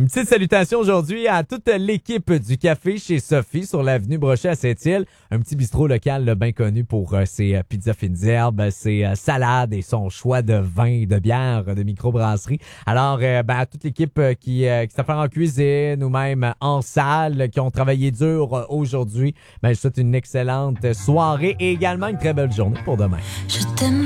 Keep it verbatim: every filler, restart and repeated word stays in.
Une petite salutation aujourd'hui à toute l'équipe du café chez Sophie sur l'avenue Brochet à Sept-Îles. Un petit bistrot local là, bien connu pour euh, ses euh, pizzas fines herbes, ses euh, salades et son choix de vin, de bière, de microbrasserie. Alors, euh, ben, à toute l'équipe euh, qui, euh, qui s'affaire en cuisine ou même en salle, qui ont travaillé dur euh, aujourd'hui, ben, je souhaite une excellente soirée et également une très belle journée pour demain. Je t'aime.